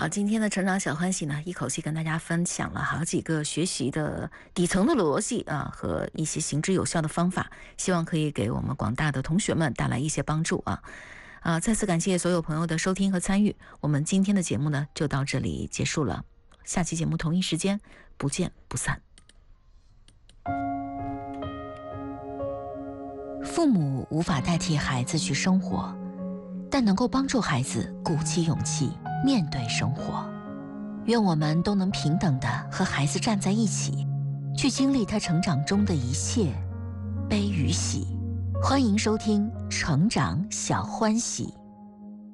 好，今天的成长小欢喜呢，一口气跟大家分享了好几个学习的底层的逻辑啊，和一些行之有效的方法，希望可以给我们广大的同学们带来一些帮助啊。再次感谢所有朋友的收听和参与，我们今天的节目呢就到这里结束了，下期节目同一时间不见不散。 父母无法代替孩子去生活，但能够帮助孩子鼓起勇气面对生活。愿我们都能平等地和孩子站在一起，去经历他成长中的一切悲与喜。欢迎收听《成长小欢喜》。